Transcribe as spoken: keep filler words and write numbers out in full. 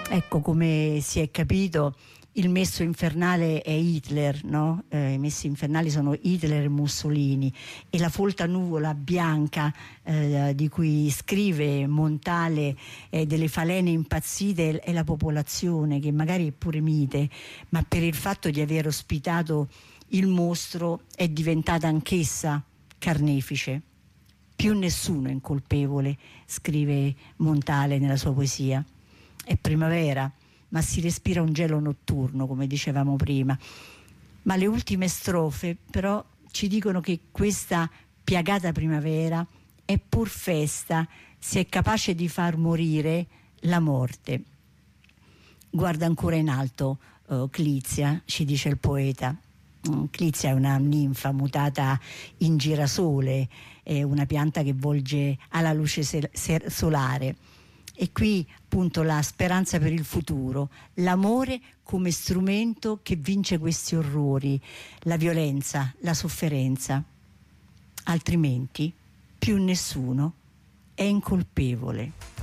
Ecco, come si è capito, il messo infernale è Hitler, no? Eh, I messi infernali sono Hitler e Mussolini, e la folta nuvola bianca eh, di cui scrive Montale, eh, delle falene impazzite, è la popolazione, che magari è pure mite, ma per il fatto di aver ospitato il mostro è diventata anch'essa carnefice. Più nessuno è incolpevole, scrive Montale nella sua poesia. È primavera, ma si respira un gelo notturno, come dicevamo prima. Ma le ultime strofe però ci dicono che questa piagata primavera è pur festa, se è capace di far morire la morte. Guarda ancora in alto uh, Clizia, ci dice il poeta. Mm, Clizia è una ninfa mutata in girasole, è una pianta che volge alla luce se- se- solare. E qui appunto la speranza per il futuro, l'amore come strumento che vince questi orrori, la violenza, la sofferenza. Altrimenti più nessuno è incolpevole.